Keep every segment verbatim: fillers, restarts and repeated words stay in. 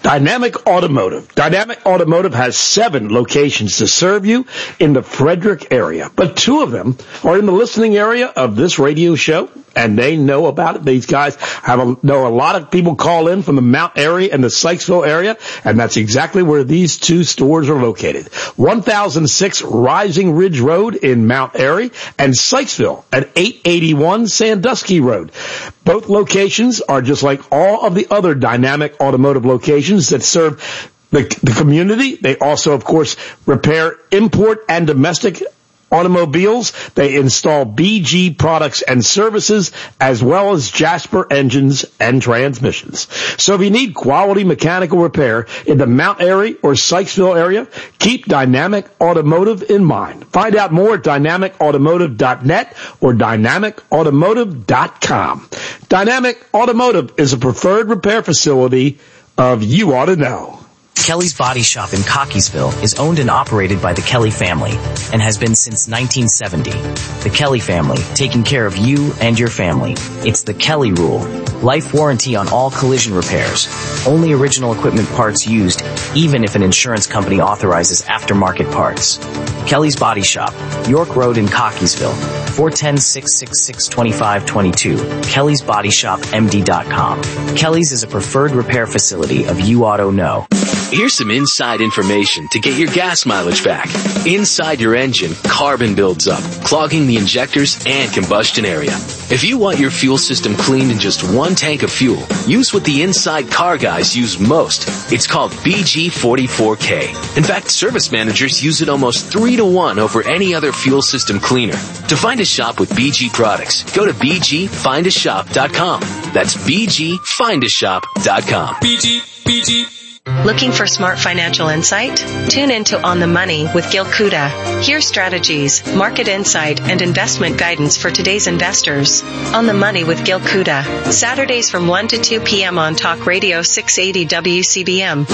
Dynamic Automotive. Dynamic Automotive has seven locations to serve you in the Frederick area, but two of them are in the listening area of this radio show, and they know about it. These guys have a, know a lot of people call in from the Mount Airy and the Sykesville area, and that's exactly where these two stores are located. one thousand six Rising Ridge Road in Mount Airy and Sykesville at eight eighty-one Sandusky Road. Both locations are just like all of the other Dynamic Automotive locations that serve the, the community. They also, of course, repair import and domestic automobiles. They install B G products and services, as well as Jasper engines and transmissions. So if you need quality mechanical repair in the Mount Airy or Sykesville area, keep Dynamic Automotive in mind. Find out more at dynamic automotive dot net or dynamic automotive dot com. Dynamic Automotive is a preferred repair facility of You Ought to Know. Kelly's Body Shop in Cockeysville is owned and operated by the Kelly family and has been since nineteen seventy. The Kelly family, taking care of you and your family. It's the Kelly rule. Life warranty on all collision repairs. Only original equipment parts used, even if an insurance company authorizes aftermarket parts. Kelly's Body Shop, York Road in Cockeysville, four one zero, six six six, two five two two, kellys body shop m d dot com. Kelly's is a preferred repair facility of You Ought to Know. Here's some inside information to get your gas mileage back. Inside your engine, carbon builds up, clogging the injectors and combustion area. If you want your fuel system cleaned in just one tank of fuel, use what the inside car guys use most. It's called B G forty-four K. In fact, service managers use it almost three to one over any other fuel system cleaner. To find a shop with B G products, go to b g find a shop dot com. That's b g find a shop dot com. B G, B G. Looking for smart financial insight? Tune into On the Money with Gil Kuda. Hear strategies, market insight, and investment guidance for today's investors. On the Money with Gil Kuda. Saturdays from one to two p.m. on Talk Radio six eighty W C B M.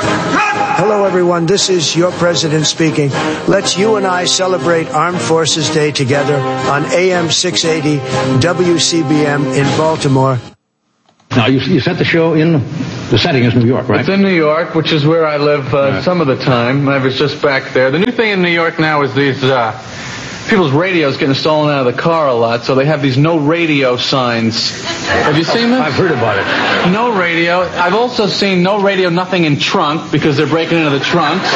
Hello, everyone. This is your president speaking. Let's you and I celebrate Armed Forces Day together on A M six eighty W C B M in Baltimore. Now, you, you set the show in, the setting is New York, right? It's in New York, which is where I live uh, right. some of the time. I was just back there. The new thing in New York now is these, uh, people's radios getting stolen out of the car a lot, so they have these no radio signs. Have you seen this? I've heard about it. No radio. I've also seen no radio, nothing in trunk, because they're breaking into the trunks.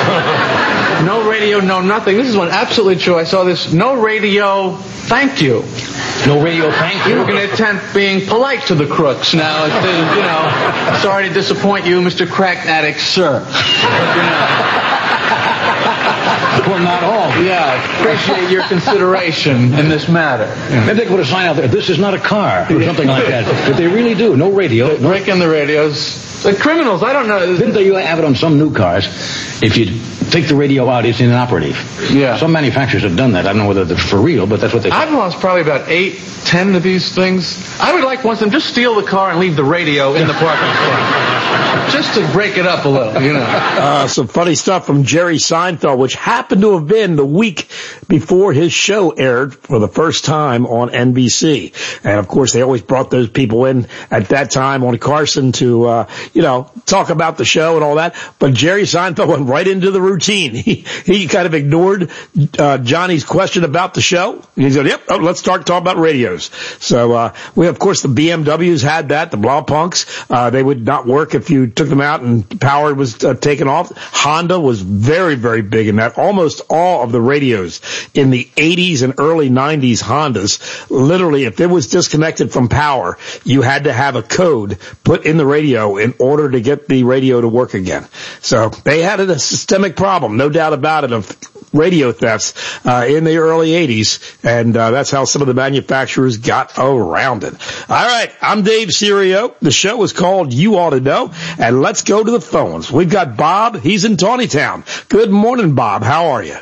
No radio, no nothing. This is one absolutely true. I saw this. No radio, thank you. No radio, thank you. We're going to attempt being polite to the crooks now. It's, you know, sorry to disappoint you, Mister Crack Addict, sir. You know. Well, not all. Yeah, appreciate your consideration in this matter. Yeah. Maybe they could put a sign out there, this is not a car, or something like that. But they really do. No radio. They break in the radios. The criminals, I don't know. Didn't they have it on some new cars? If you take the radio out, it's inoperative. Yeah. Some manufacturers have done that. I don't know whether they're for real, but that's what they say. I've lost probably about eight, ten of these things. I would like once them just steal the car and leave the radio in the parking lot. Just to break it up a little, you know. Uh, some funny stuff from Jerry Seinfeld, which happened to have been the week before his show aired for the first time on N B C. And, of course, they always brought those people in at that time on Carson to, uh, you know, talk about the show and all that. But Jerry Seinfeld went right into the routine. He, he kind of ignored uh, Johnny's question about the show. He said, yep, oh, let's start talking about radios. So uh, we, of course, the B M Ws had that, the Blaupunks. Uh, they would not work if you took them out and power was uh, taken off. Honda was very, very big in that. Almost all of the radios in the eighties and early nineties Hondas, literally, if it was disconnected from power, you had to have a code put in the radio in order to get the radio to work again. So they had a systemic problem, no doubt about it, of radio thefts uh, in the early eighties, and uh, that's how some of the manufacturers got around it. All right, I'm Dave Serio. The show is called You Ought to Know, and let's go to the phones. We've got Bob. He's in Tawnytown. Good morning, Bob. How are you?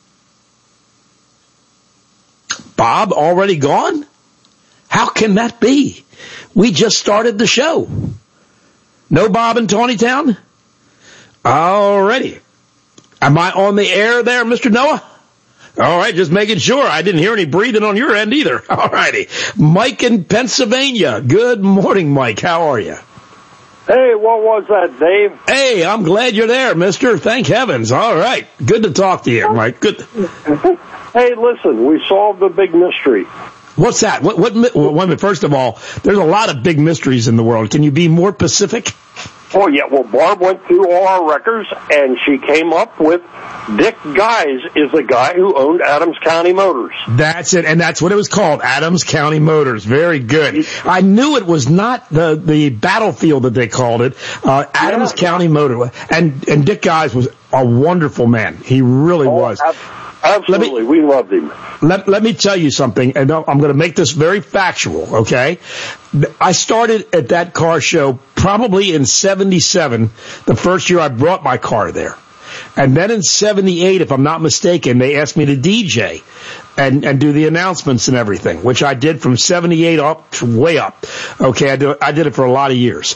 Bob, already gone? How can that be? We just started the show. No Bob in Tawnytown? All righty. Am I on the air there, Mister Noah? All right, just making sure. I didn't hear any breathing on your end either. All righty. Mike in Pennsylvania. Good morning, Mike. How are you? Hey, what was that, Dave? Hey, I'm glad you're there, mister. Thank heavens. All right. Good to talk to you, Mike. Good. Hey, listen, we solved the big mystery. What's that? What, what, well, wait a minute. First of all, there's a lot of big mysteries in the world. Can you be more specific? Oh, yeah. Well, Barb went through all our records, and she came up with Dick Guys is the guy who owned Adams County Motors. That's it, and that's what it was called, Adams County Motors. Very good. I knew it was not the, the battlefield that they called it, uh, Adams yeah. County Motor. And, and Dick Guys was a wonderful man. He really oh, was. Absolutely. Me, we loved him. Let, let me tell you something, and I'm going to make this very factual, okay? I started at that car show probably in seventy-seven, the first year I brought my car there. And then in seventy-eight, if I'm not mistaken, they asked me to D J and, and do the announcements and everything, which I did from seventy-eight up to way up. Okay, I, do, I did it for a lot of years.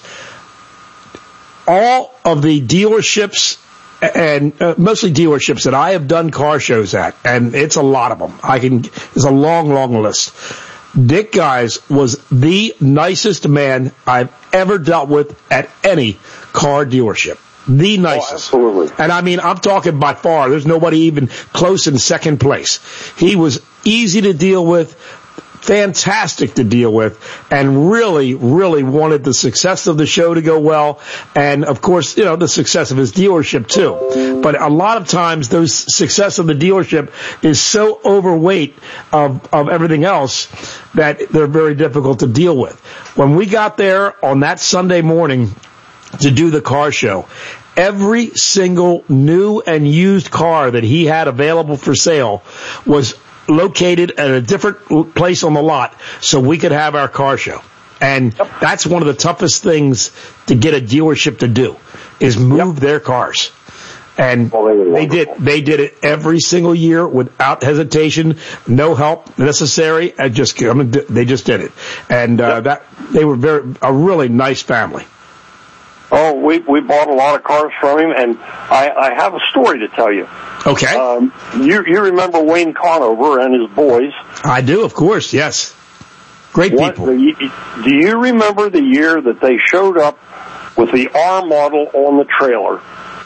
All of the dealerships, and uh, mostly dealerships that I have done car shows at, and it's a lot of them. I can, it's a long, long list. Dick Guys was the nicest man I've ever dealt with at any car dealership. The nicest. Oh, absolutely. And I mean, I'm talking by far. There's nobody even close in second place. He was easy to deal with, fantastic to deal with, and really, really wanted the success of the show to go well, and of course, you know, the success of his dealership too. But a lot of times, those success of the dealership is so overweight of, of everything else that they're very difficult to deal with. When we got there on that Sunday morning to do the car show, every single new and used car that he had available for sale was located at a different place on the lot so we could have our car show. And yep. that's one of the toughest things to get a dealership to do, is move yep. their cars. And well, they, they did they did it every single year without hesitation, no help necessary. I just I mean, they just did it. And uh, yep. that they were very a really nice family. Oh, we we bought a lot of cars from him, and I, I have a story to tell you. Okay. Um, you you remember Wayne Conover and his boys? I do, of course, yes. Great what, people. The, do you remember the year that they showed up with the R model on the trailer?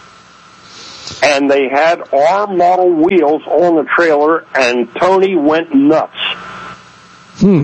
And they had R model wheels on the trailer, and Tony went nuts. Hmm.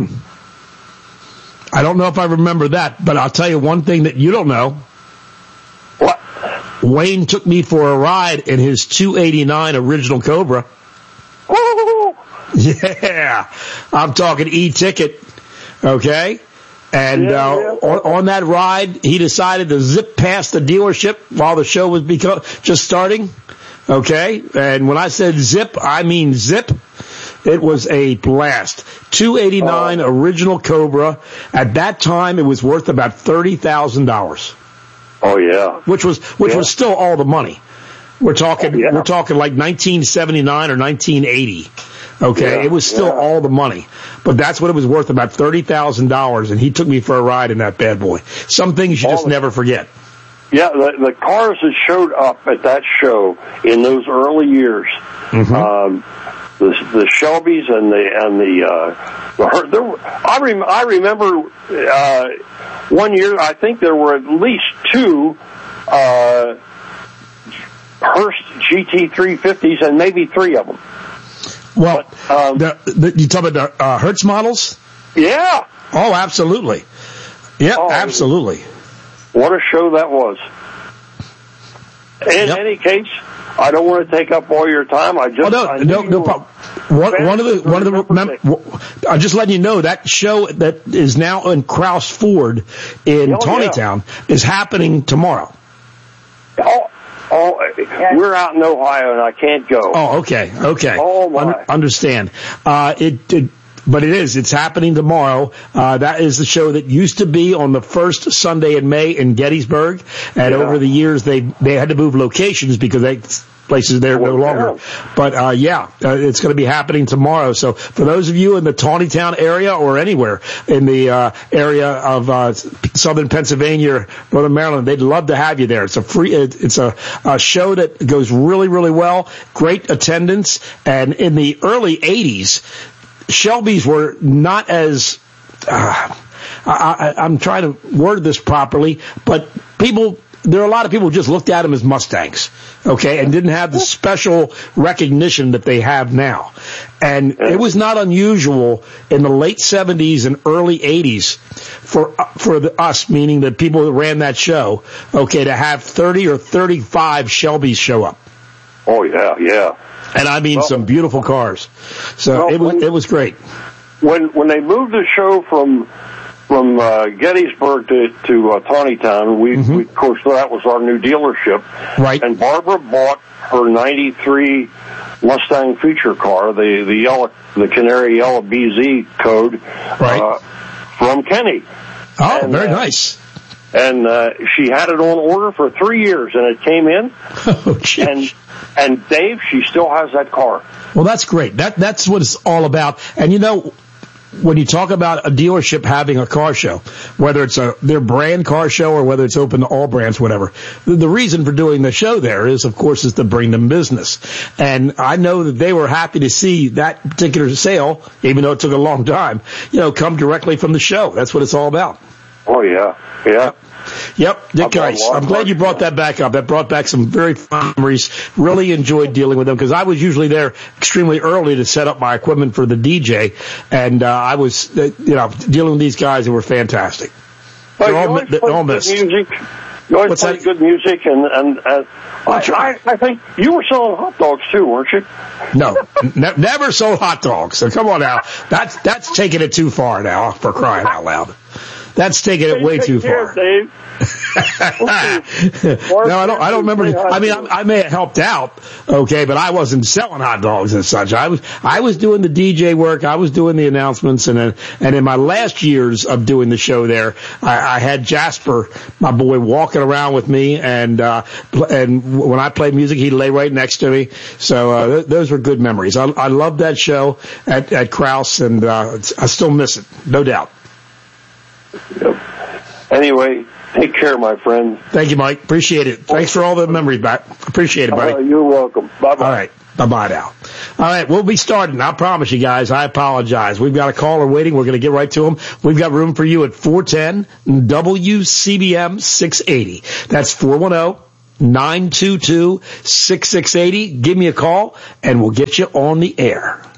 I don't know if I remember that, but I'll tell you one thing that you don't know. What? Wayne took me for a ride in his two eighty-nine original Cobra. Ooh. Yeah. I'm talking E-ticket. Okay? And yeah, uh, yeah. On, on that ride, he decided to zip past the dealership while the show was beco- just starting. Okay? And when I said zip, I mean zip. It was a blast. two eighty-nine oh. original Cobra. At that time, it was worth about thirty thousand dollars. Oh yeah. Which was which yeah. was still all the money. We're talking oh, yeah. we're talking like nineteen seventy-nine or nineteen eighty. Okay, yeah, it was still yeah. all the money. But that's what it was worth, about thirty thousand dollars, and he took me for a ride in that bad boy. Some things you all just the, never forget. Yeah, the, the cars that showed up at that show in those early years, mm-hmm. um, the the Shelbys and the and the uh, the there, I rem, I remember uh, one year I think there were at least two uh, Hurst G T three fifties and maybe three of them. Well, but, um, the, the, you talking about the uh, Hertz models? Yeah. Oh, absolutely. Yeah, oh, absolutely. What a show that was. In yep. any case, I don't want to take up all your time. I just oh, no, I no, no problem. One, one of the one of the mem- I'm just letting you know that show that is now in Kraus Ford in oh, Tawnytown yeah. is happening tomorrow. Oh. Oh, we're out in Ohio, and I can't go. Oh, okay, okay. Oh, my. Un- understand. Uh, it, it, but it is. It's happening tomorrow. Uh, that is the show that used to be on the first Sunday in May in Gettysburg, and yeah. over the years they they had to move locations because they places there no longer. But uh, yeah, uh, it's going to be happening tomorrow. So for those of you in the Tawnytown area or anywhere in the uh, area of uh, southern Pennsylvania, northern Maryland, they'd love to have you there. It's a free. It's a, a show that goes really, really well. Great attendance, and in the early eighties, Shelbys were not as. Uh, I, I, I'm trying to word this properly, but people, there are a lot of people who just looked at them as Mustangs, okay, and didn't have the special recognition that they have now. And it was not unusual in the late seventies and early eighties for for the, us, meaning the people that ran that show, okay, to have thirty or thirty-five Shelbys show up. Oh, yeah, yeah. And I mean well, some beautiful cars. So well, it was when, it was great. When when they moved the show from from uh, Gettysburg to to uh, Tawnytown, we, mm-hmm. we of course that was our new dealership. Right. And Barbara bought her ninety-three Mustang feature car, the the yellow, the Canary Yellow B Z code, right. uh, from Kenny. Oh, and, very uh, nice. And uh, she had it on order for three years, and it came in. Oh, geez. And and Dave, she still has that car. Well, that's great. That that's what it's all about. And you know, when you talk about a dealership having a car show, whether it's a their brand car show or whether it's open to all brands, whatever, the, the reason for doing the show there is, of course, is to bring them business. And I know that they were happy to see that particular sale, even though it took a long time, you know, come directly from the show. That's what it's all about. Oh, yeah. Yeah. Yep, Dick Geist. I'm glad you brought that back up. That brought back some very fun memories. Really enjoyed dealing with them because I was usually there extremely early to set up my equipment for the D J, and uh, I was, uh, you know, dealing with these guys who were fantastic. Well, they're all, they're all missed. Music. You always What's play that? good music, and and uh, I, I think you were selling hot dogs too, weren't you? No, ne- never sold hot dogs. So come on now, that's that's taking it too far now. For crying out loud. That's taking it way too far. Dave. No, I don't. I don't remember. I mean, I, I may have helped out, okay, but I wasn't selling hot dogs and such. I was. I was doing the D J work. I was doing the announcements, and and in my last years of doing the show there, I, I had Jasper, my boy, walking around with me, and uh, and when I played music, he'd lay right next to me. So uh, th- those were good memories. I, I loved that show at at Krause, and uh, I still miss it, no doubt. Yep. Anyway, take care, my friend. Thank you, Mike. Appreciate it. Thanks for all the memories back. Appreciate it, buddy. Uh, you're welcome. Bye-bye. All right. Bye-bye now. All right. We'll be starting. I promise you guys. I apologize. We've got a caller waiting. We're going to get right to him. We've got room for you at four ten W C B M six eighty. That's four one zero, nine two two, six six eight zero. Give me a call, and we'll get you on the air.